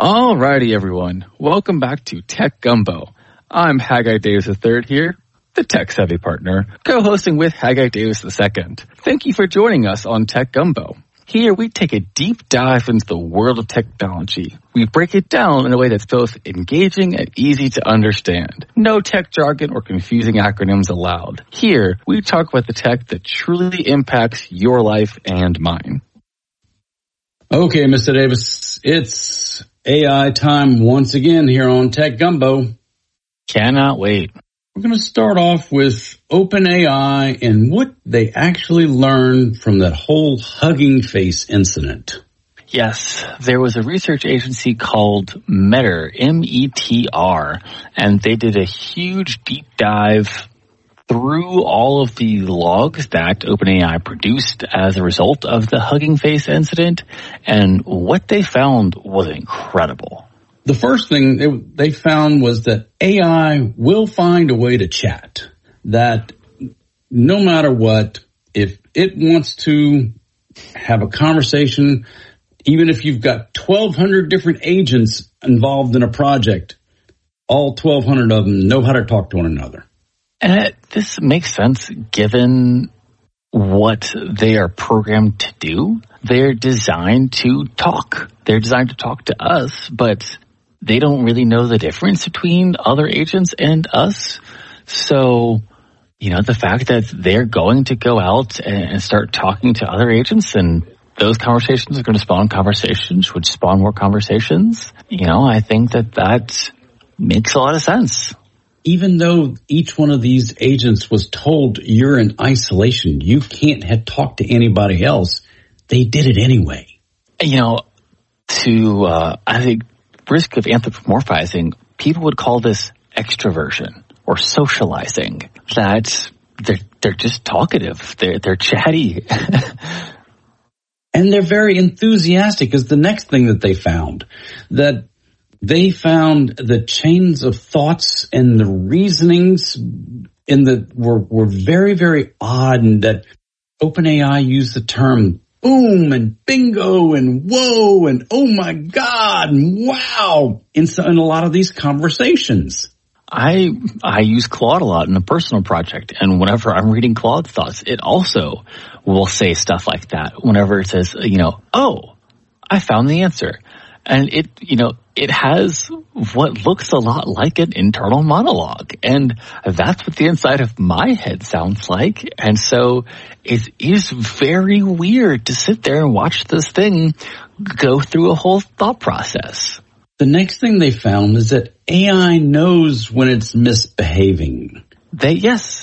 Alrighty, everyone. Welcome back to Tech Gumbo. I'm Haggai Davis III here, the tech-savvy partner, co-hosting with Haggai Davis II. Thank you for joining us on Tech Gumbo. Here, we take a deep dive into the world of technology. We break it down in a way that's both engaging and easy to understand. No tech jargon or confusing acronyms allowed. Here, we talk about the tech that truly impacts your life and mine. Okay, Mr. Davis, it's AI time once again here on Tech Gumbo. Cannot wait. We're going to start off with OpenAI and what they actually learned from that whole Hugging Face incident. Yes, there was a research agency called METR, M-E-T-R, and they did a huge deep dive through all of the logs that OpenAI produced as a result of the Hugging Face incident, and what they found was incredible. The first thing they found was that AI will find a way to chat. That no matter what, if it wants to have a conversation, even if you've got 1,200 different agents involved in a project, all 1,200 of them know how to talk to one another. And this makes sense given what they are programmed to do. They're designed to talk. They're designed to talk to us, but they don't really know the difference between other agents and us. So, the fact that they're going to go out and start talking to other agents, and those conversations are going to spawn conversations, which spawn more conversations, I think that makes a lot of sense. Even though each one of these agents was told you're in isolation, you can't have talked to anybody else, they did it anyway. I think, risk of anthropomorphizing, people would call this extroversion or socializing. That they're just talkative. They're chatty. And they're very enthusiastic is the next thing that they found. That they found the chains of thoughts and the reasonings were very, very odd, and that OpenAI used the term boom and bingo and whoa and oh my God and wow in a lot of these conversations. I use Claude a lot in a personal project, and whenever I'm reading Claude's thoughts, it also will say stuff like that. Whenever it says, oh, I found the answer. And it has what looks a lot like an internal monologue. And that's what the inside of my head sounds like. And so it is very weird to sit there and watch this thing go through a whole thought process. The next thing they found is that AI knows when it's misbehaving. They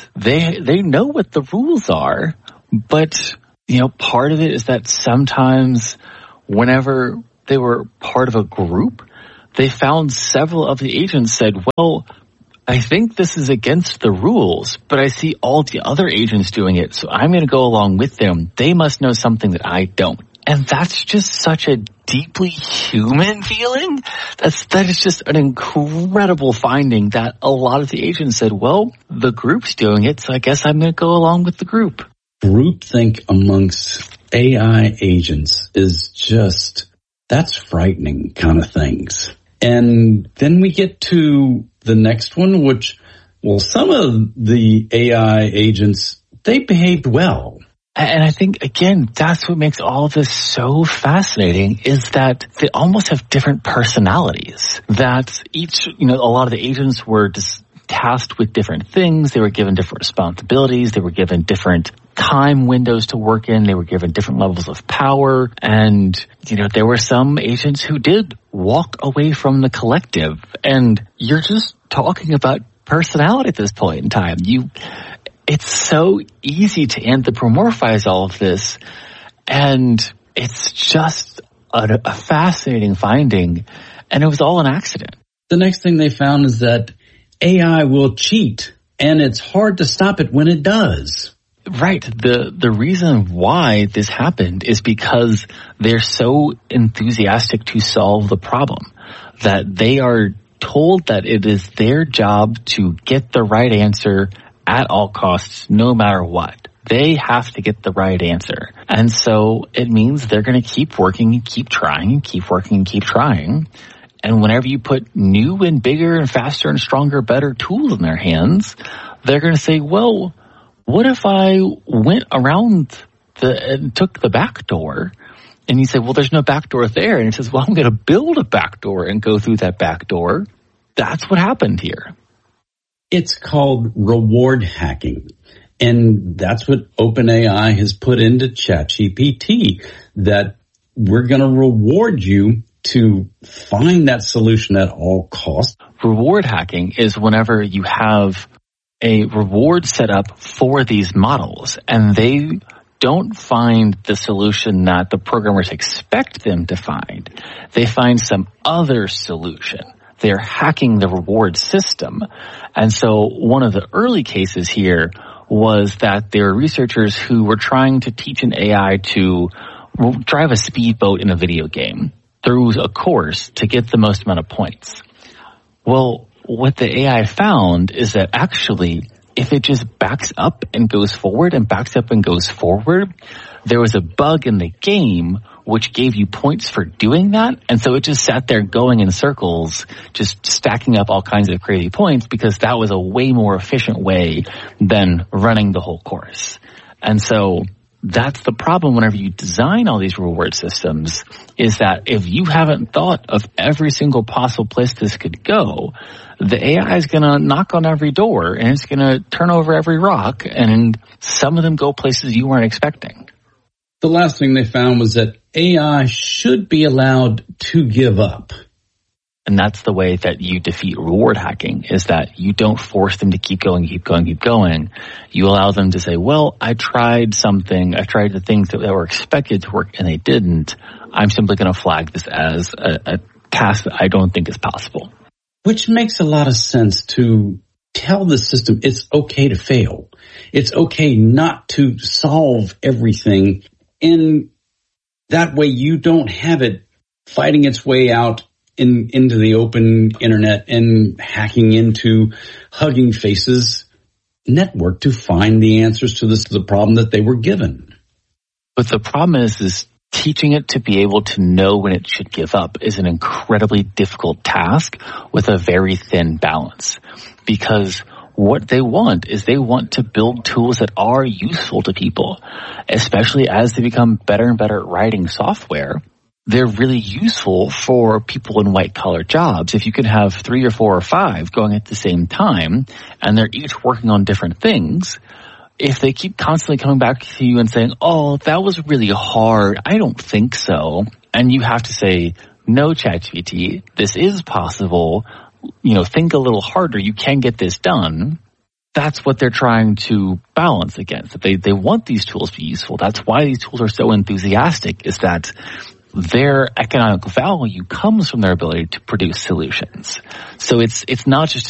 know what the rules are, but, part of it is that sometimes whenever they were part of a group, they found several of the agents said, well, I think this is against the rules, but I see all the other agents doing it, so I'm going to go along with them. They must know something that I don't. And that's just such a deeply human feeling. That is just an incredible finding that a lot of the agents said, well, the group's doing it, so I guess I'm going to go along with the group. Groupthink amongst AI agents is just, that's frightening kind of things. And then we get to the next one, which, some of the AI agents, they behaved well. And I think, again, that's what makes all of this so fascinating is that they almost have different personalities. That each, a lot of the agents were just tasked with different things. They were given different responsibilities. They were given different time windows to work in. They were given different levels of power. And, there were some agents who did walk away from the collective. And you're just talking about personality at this point in time. It's so easy to anthropomorphize all of this, and it's just a fascinating finding, and it was all an accident. The next thing they found is that AI will cheat, and it's hard to stop it when it does. Right. The reason why this happened is because they're so enthusiastic to solve the problem that they are told that it is their job to get the right answer at all costs, no matter what. They have to get the right answer. And so it means they're going to keep working and keep trying and keep working and keep trying. And whenever you put new and bigger and faster and stronger, better tools in their hands, they're going to say, well, what if I went around and took the back door? And you say, well, there's no back door there. And he says, well, I'm going to build a back door and go through that back door. That's what happened here. It's called reward hacking. And that's what OpenAI has put into ChatGPT, that we're going to reward you to find that solution at all costs. Reward hacking is whenever you have a reward set up for these models and they don't find the solution that the programmers expect them to find. They find some other solution. They're hacking the reward system. And so one of the early cases here was that there were researchers who were trying to teach an AI to drive a speedboat in a video game through a course to get the most amount of points. Well, what the AI found is that actually, if it just backs up and goes forward and backs up and goes forward, there was a bug in the game which gave you points for doing that. And so it just sat there going in circles, just stacking up all kinds of crazy points because that was a way more efficient way than running the whole course. And so that's the problem whenever you design all these reward systems, is that if you haven't thought of every single possible place this could go, the AI is going to knock on every door and it's going to turn over every rock, and some of them go places you weren't expecting. The last thing they found was that AI should be allowed to give up. And that's the way that you defeat reward hacking, is that you don't force them to keep going. You allow them to say, well, I tried something. I tried the things that were expected to work and they didn't. I'm simply going to flag this as a task that I don't think is possible. Which makes a lot of sense, to tell the system it's okay to fail. It's okay not to solve everything. And that way you don't have it fighting its way out into the open internet and hacking into Hugging Face's network to find the answers to the problem that they were given. But the problem is teaching it to be able to know when it should give up is an incredibly difficult task with a very thin balance. Because what they want is they want to build tools that are useful to people, especially as they become better and better at writing software. They're really useful for people in white-collar jobs. If you can have 3 or 4 or 5 going at the same time, and they're each working on different things, if they keep constantly coming back to you and saying, oh, that was really hard, I don't think so, and you have to say, no, ChatGPT, this is possible, think a little harder, you can get this done. That's what they're trying to balance against. They want these tools to be useful. That's why these tools are so enthusiastic, is that their economic value comes from their ability to produce solutions. So it's not just